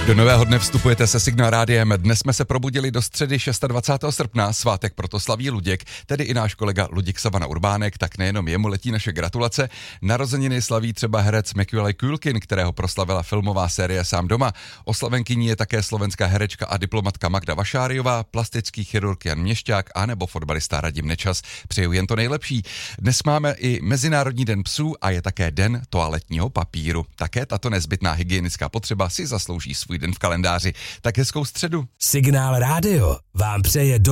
Do nového dne vstupujete se Signál rádiem. Dnes jsme se probudili do středy 26. srpna, svátek proto slaví Luděk, tedy i náš kolega Luděk Savana Urbánek, tak nejenom jemu letí naše gratulace. Narozeniny slaví třeba herec Macaulay Culkin, kterého proslavila filmová série Sám doma. Oslavenkyní je také slovenská herečka a diplomatka Magda Vašáriová, plastický chirurg Jan Měšťák a nebo fotbalista Radim Nečas. Přeju jen to nejlepší. Dnes máme i Mezinárodní den psů a je také den toaletního papíru. Také tato nezbytná hygienická potřeba si zaslouží svůj den v kalendáři. Tak hezkou středu. Signál rádio vám přeje